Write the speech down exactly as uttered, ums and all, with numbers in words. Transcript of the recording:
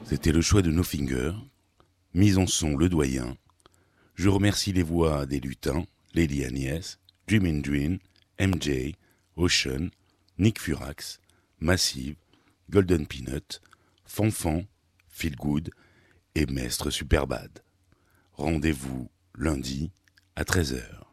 C'était le choix de No Finger, mise en son le doyen. Je remercie les voix des lutins, Lady Agnès, Dream and Dream, M J, Ocean, Nick Furax, Massive, Golden Peanut, Fanfan, Feel Good et Maître Superbad. Rendez-vous lundi à treize heures.